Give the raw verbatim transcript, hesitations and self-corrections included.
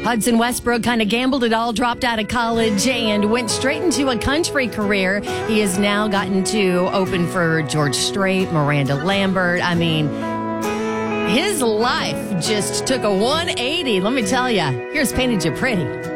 Hudson Westbrook kind of gambled it all, dropped out of college, and went straight into a country career. He has now gotten to open for George Strait, Miranda Lambert. I mean, his life just took a one eighty, let me tell you. Here's Painted You Pretty.